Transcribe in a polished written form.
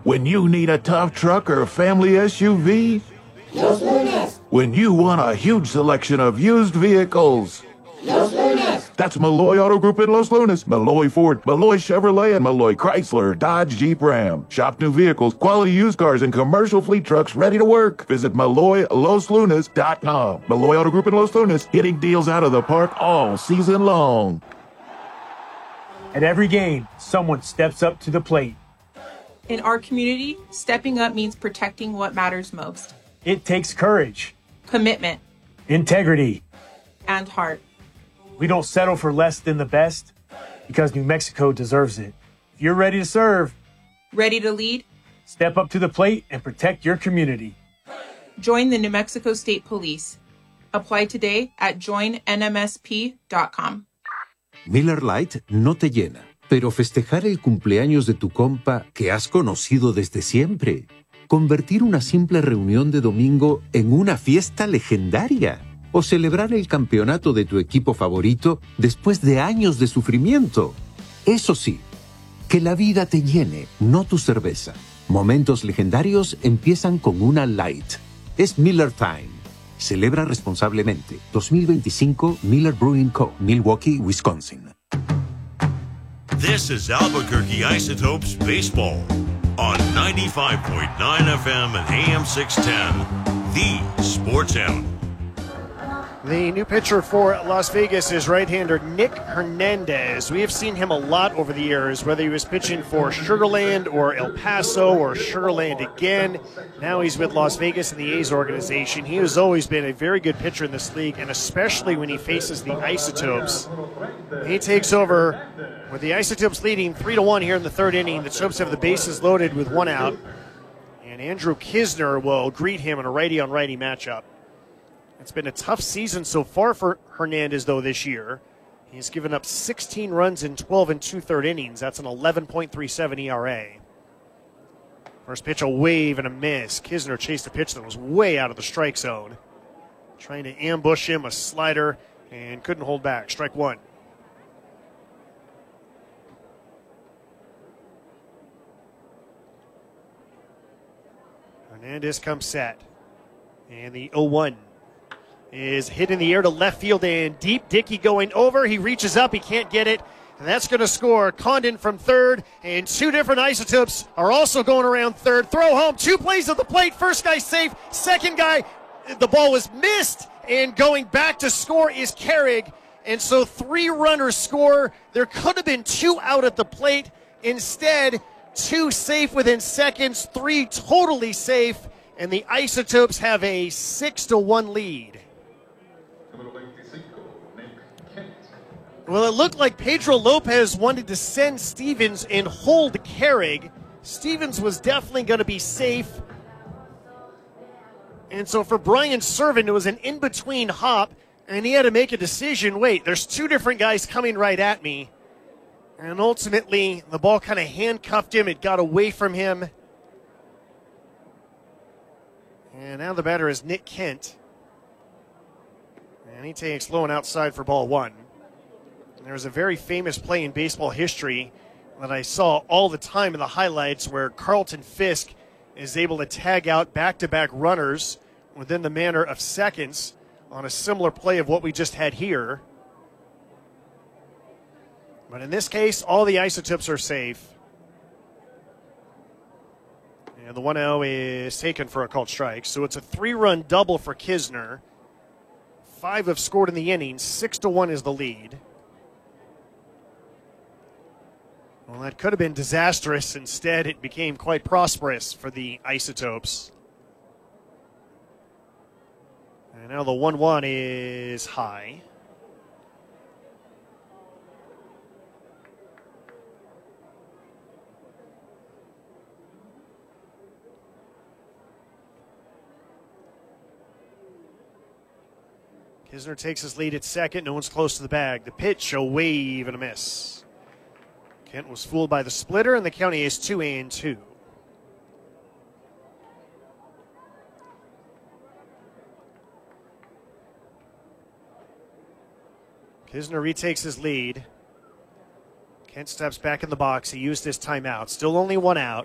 When you need a tough truck or family SUV? Los Lunes. When you want a huge selection of used vehicles? Los Lunes. That's Malloy Auto Group in Los Lunes. Malloy Ford, Malloy Chevrolet, and Malloy Chrysler, Dodge, Jeep, Ram. Shop new vehicles, quality used cars, and commercial fleet trucks ready to work. Visit MalloyLosLunes.com. Malloy Auto Group in Los Lunes, hitting deals out of the park all season long. At every game, someone steps up to the plate. In our community, stepping up means protecting what matters most. It takes courage, Commitment, integrity. and heart. We don't settle for less than the best because New Mexico deserves it. If you're ready to serve, Ready to lead? step up to the plate and protect your community. Join the New Mexico State Police. Apply today at joinnmsp.com. Miller Lite no te llena, pero festejar el cumpleaños de tu compa que has conocido desde siempre. Convertir una simple reunión de domingo en una fiesta legendaria. O celebrar el campeonato de tu equipo favorito después de años de sufrimiento. Eso sí, que la vida te llene, no tu cerveza. Momentos legendarios empiezan con una Light. Es Miller Time. Celebra responsablemente. 2025 Miller Brewing Co., Milwaukee, Wisconsin. This is Albuquerque Isotopes Baseball on 95.9 FM and AM 610, the Sports Animal. The new pitcher for Las Vegas is right-hander Nick Hernandez. We have seen him a lot over the years, whether he was pitching for Sugar Land or El Paso or Sugar Land again. Now he's with Las Vegas and the A's organization. He has always been a very good pitcher in this league, and especially when he faces the Isotopes. He takes over with the Isotopes leading 3-1 here in the third inning. The Chopes have the bases loaded with one out, and Andrew Kisner will greet him in a righty-on-righty matchup. It's been a tough season so far for Hernandez, though, this year. He's given up 16 runs in 12 and 2/3 innings. That's an 11.37 ERA. First pitch, a wave and a miss. Kisner chased a pitch that was way out of the strike zone. Trying to ambush him, a slider, and couldn't hold back. Strike one. Hernandez comes set. And the 0-1. Is hit in the air to left field and deep. Dickey going over. He reaches up. He can't get it. And that's going to score. Condon from third. And two different Isotopes are also going around third. Throw home. Two plays at the plate. First guy safe. Second guy, the ball was missed. And going back to score is Carrig. And so three runners score. There could have been two out at the plate. Instead, two safe within seconds. Three totally safe. And the Isotopes have a 6-1 lead. Well, it looked like Pedro Lopez wanted to send Stevens and hold Carrig. Stevens was definitely going to be safe. And so for Brian Servant, it was an in-between hop, and he had to make a decision. Wait, there's two different guys coming right at me. And ultimately, the ball kind of handcuffed him. It got away from him. And now the batter is Nick Kent. And he takes low and outside for ball one. There's a very famous play in baseball history that I saw all the time in the highlights where Carlton Fisk is able to tag out back-to-back runners within the manner of seconds on a similar play of what we just had here. But in this case, all the Isotopes are safe. And the 1-0 is taken for a called strike. So it's a 3-run double for Kisner. 5 have scored in the inning. 6-1 is the lead. Well, that could have been disastrous. Instead, it became quite prosperous for the Isotopes. And now the 1-1 is high. Kisner takes his lead at second. No one's close to the bag. The pitch, a wave and a miss. Kent was fooled by the splitter, and the county is 2-2. Kisner retakes his lead. Kent steps back in the box. He used his timeout. Still only one out.